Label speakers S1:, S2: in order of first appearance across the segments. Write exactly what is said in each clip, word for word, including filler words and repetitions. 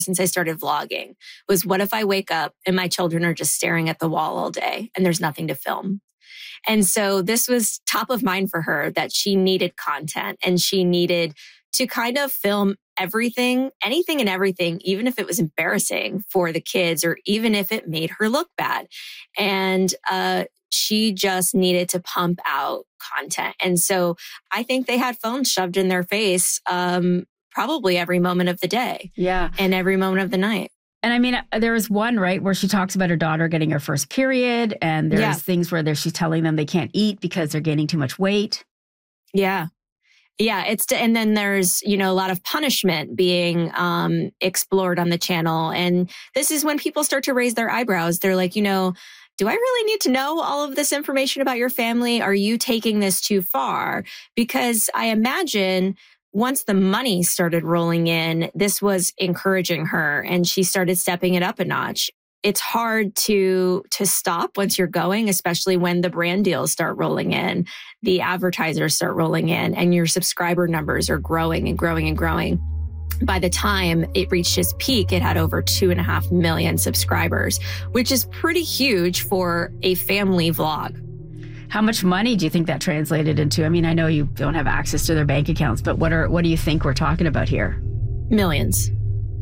S1: since I started vlogging was, what if I wake up and my children are just staring at the wall all day and there's nothing to film? And so this was top of mind for her, that she needed content and she needed to kind of film everything, anything and everything, even if it was embarrassing for the kids or even if it made her look bad. And uh, she just needed to pump out content. And so I think they had phones shoved in their face um, probably every moment of the day.
S2: Yeah.
S1: And every moment of the night.
S2: And I mean, there was one, right, where she talks about her daughter getting her first period. And there's
S1: Yeah.
S2: things where there, she's telling them they can't eat because they're gaining too much weight.
S1: Yeah. Yeah. It's, and then there's, you know, a lot of punishment being um, explored on the channel. And this is when people start to raise their eyebrows. They're like, you know, do I really need to know all of this information about your family? Are you taking this too far? Because I imagine once the money started rolling in, this was encouraging her and she started stepping it up a notch. It's hard to to stop once you're going, especially when the brand deals start rolling in, the advertisers start rolling in, and your subscriber numbers are growing and growing and growing. By the time it reached its peak, it had over two and a half million subscribers, which is pretty huge for a family vlog.
S2: How much money do you think that translated into? I mean, I know you don't have access to their bank accounts, but what are what do you think we're talking about here?
S1: Millions.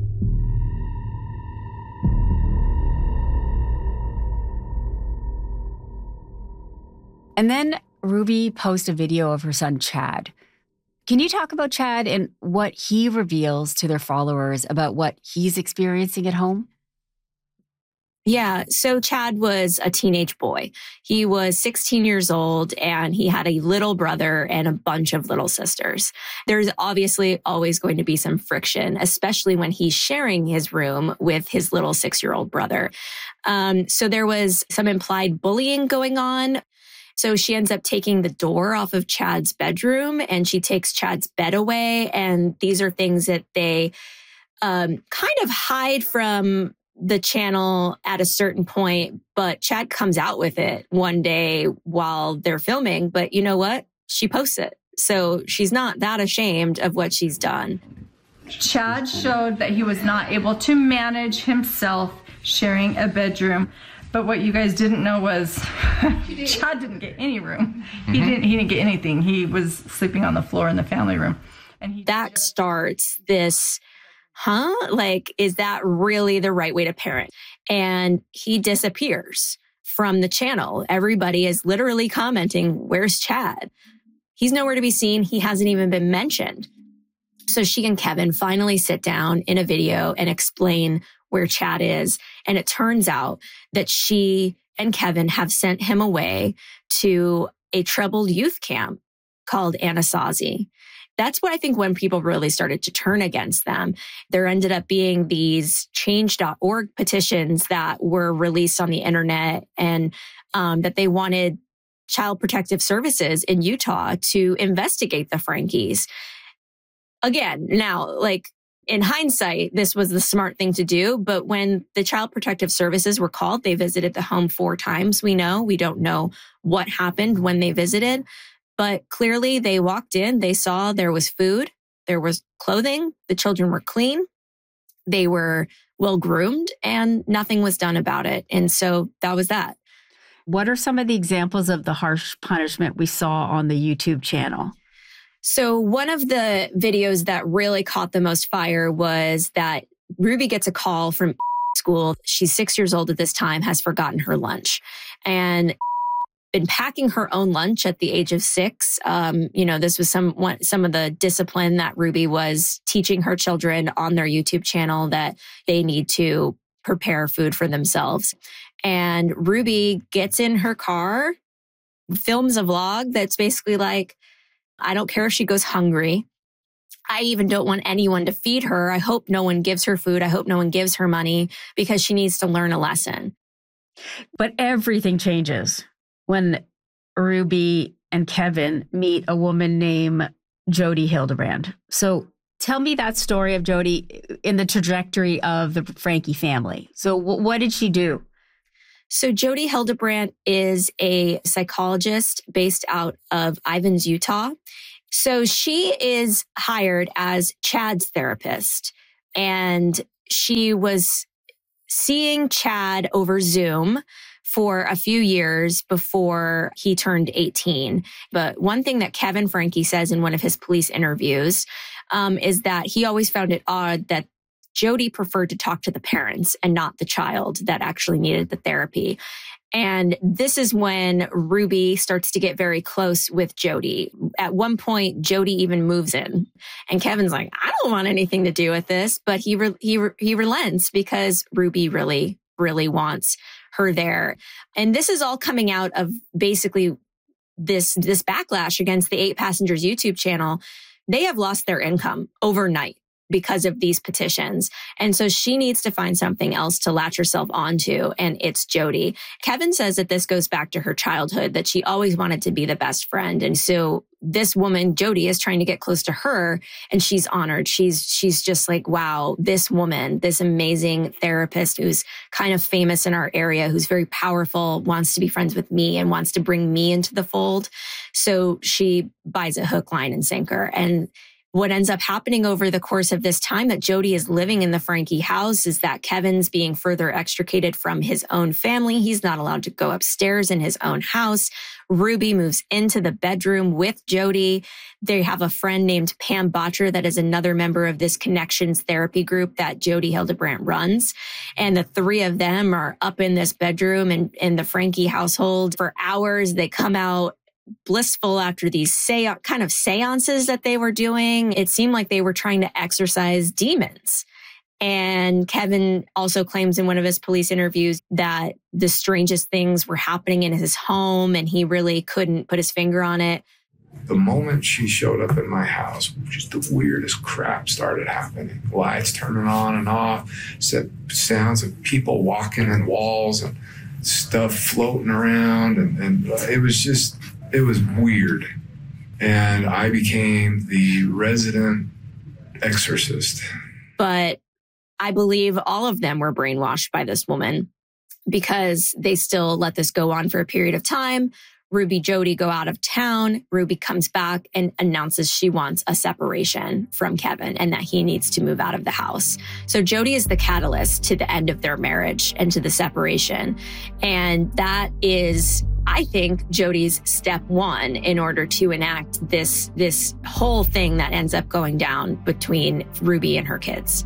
S2: And then Ruby posted a video of her son, Chad. Can you talk about Chad and what he reveals to their followers about what he's experiencing at home?
S1: Yeah. So Chad was a teenage boy. He was sixteen years old and he had a little brother and a bunch of little sisters. There's obviously always going to be some friction, especially when he's sharing his room with his little six-year-old brother. Um, so there was some implied bullying going on. So she ends up taking the door off of Chad's bedroom and she takes Chad's bed away. And these are things that they um, kind of hide from the channel at a certain point, but Chad comes out with it one day while they're filming. But you know what? She posts it. So she's not that ashamed of what she's done.
S3: Chad showed that he was not able to manage himself sharing a bedroom. But what you guys didn't know was Chad didn't get any room. Mm-hmm. He didn't he didn't get anything. He was sleeping on the floor in the family room.
S1: And he that starts this Huh? Like, is that really the right way to parent? And he disappears from the channel. Everybody is literally commenting, where's Chad? He's nowhere to be seen. He hasn't even been mentioned. So she and Kevin finally sit down in a video and explain where Chad is. And it turns out that she and Kevin have sent him away to a troubled youth camp called Anasazi. That's what I think when people really started to turn against them. There ended up being these change dot org petitions that were released on the internet and um, that they wanted Child Protective Services in Utah to investigate the Frankies. Again, now, like in hindsight, this was the smart thing to do. But when the Child Protective Services were called, they visited the home four times. We know, we don't know what happened when they visited. But clearly they walked in, they saw there was food, there was clothing, the children were clean, they were well groomed, and nothing was done about it. And so that was that.
S2: What are some of the examples of the harsh punishment we saw on the YouTube channel?
S1: So one of the videos that really caught the most fire was that Ruby gets a call from school. She's six years old at this time, has forgotten her lunch. And been packing her own lunch at the age of six. Um, you know, this was some one, some of the discipline that Ruby was teaching her children on their YouTube channel, that they need to prepare food for themselves. And Ruby gets in her car, films a vlog that's basically like, I don't care if she goes hungry. I even don't want anyone to feed her. I hope no one gives her food. I hope no one gives her money because she needs to learn a lesson.
S2: But everything changes when Ruby and Kevin meet a woman named Jodi Hildebrandt. So tell me that story of Jodi in the trajectory of the Frankie family. So w- what did she do?
S1: So Jodi Hildebrandt is a psychologist based out of Ivins, Utah. So she is hired as Chad's therapist. And she was seeing Chad over Zoom for a few years before he turned eighteen. But one thing that Kevin Franke says in one of his police interviews um, is that he always found it odd that Jodi preferred to talk to the parents and not the child that actually needed the therapy. And this is when Ruby starts to get very close with Jodi. At one point, Jodi even moves in, and Kevin's like, I don't want anything to do with this. But he re- he re- he relents because Ruby really, really wants her there. And this is all coming out of basically this, this backlash against the Eight Passengers YouTube channel. They have lost their income overnight because of these petitions. And so she needs to find something else to latch herself onto, and it's Jodi. Kevin says that this goes back to her childhood, that she always wanted to be the best friend. And so this woman, Jodi, is trying to get close to her, and she's honored. She's she's just like, wow, this woman, this amazing therapist who's kind of famous in our area, who's very powerful, wants to be friends with me and wants to bring me into the fold. So she buys a hook, line, and sinker. And what ends up happening over the course of this time that Jodi is living in the Franke house is that Kevin's being further extricated from his own family. He's not allowed to go upstairs in his own house. Ruby moves into the bedroom with Jodi. They have a friend named Pam Botcher that is another member of this Connections therapy group that Jodi Hildebrandt runs. And the three of them are up in this bedroom and in the Franke household for hours. They come out blissful after these se- kind of seances that they were doing. It seemed like they were trying to exorcise demons. And Kevin also claims in one of his police interviews that the strangest things were happening in his home and he really couldn't put his finger on it.
S4: The moment she showed up in my house, just the weirdest crap started happening. Lights turning on and off, sounds of people walking in walls and stuff floating around. And, and it was just... It was weird. And I became the resident exorcist.
S1: But I believe all of them were brainwashed by this woman because they still let this go on for a period of time. Ruby, Jodi go out of town. Ruby comes back and announces she wants a separation from Kevin and that he needs to move out of the house. So Jodi is the catalyst to the end of their marriage and to the separation. And that is, I think, Jodi's step one in order to enact this, this whole thing that ends up going down between Ruby and her kids.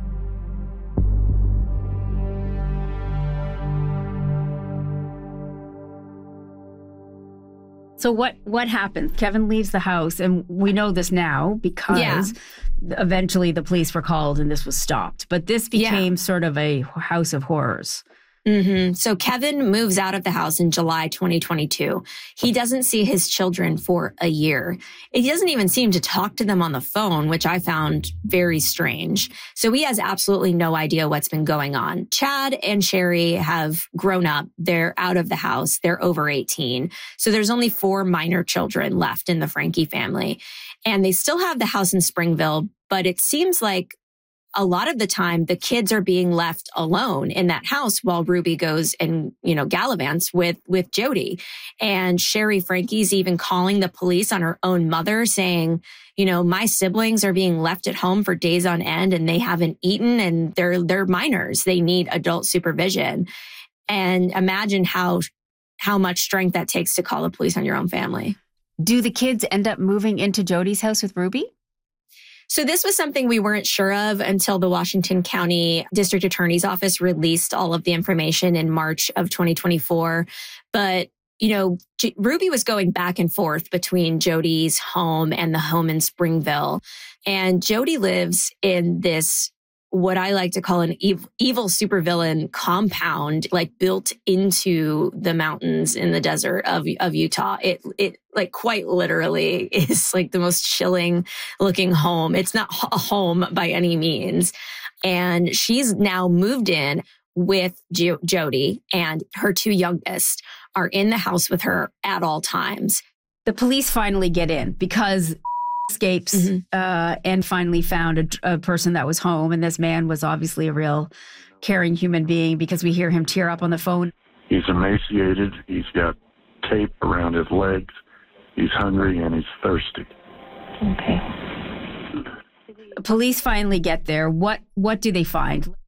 S2: So what what happens? Kevin leaves the house, and we know this now because yeah. eventually the police were called and this was stopped. But this became yeah. sort of a house of horrors.
S1: Mm-hmm. So Kevin moves out of the house in July twenty twenty-two. He doesn't see his children for a year. He doesn't even seem to talk to them on the phone, which I found very strange. So he has absolutely no idea what's been going on. Chad and Sherry have grown up. They're out of the house. They're over eighteen. So there's only four minor children left in the Franke family. And they still have the house in Springville, but it seems like a lot of the time, the kids are being left alone in that house while Ruby goes and, you know, gallivants with, with Jodi. And Sherry Franke's even calling the police on her own mother saying, you know, my siblings are being left at home for days on end and they haven't eaten and they're, they're minors. They need adult supervision. And imagine how, how much strength that takes to call the police on your own family.
S2: Do the kids end up moving into Jodi's house with Ruby?
S1: So this was something we weren't sure of until the Washington County District Attorney's Office released all of the information in March of twenty twenty-four. But, you know, J- Ruby was going back and forth between Jodi's home and the home in Springville. And Jodi lives in this, what I like to call an evil, evil supervillain compound, like built into the mountains in the desert of, of Utah. It, it like quite literally is like the most chilling looking home. It's not a home by any means. And she's now moved in with jo- Jodi, and her two youngest are in the house with her at all times.
S2: The police finally get in because escapes mm-hmm. uh, and finally found a, a person that was home. And this man was obviously a real caring human being because we hear him tear up on the phone.
S5: He's emaciated. He's got tape around his legs. He's hungry and he's thirsty.
S2: Okay. Police finally get there. What what do they find?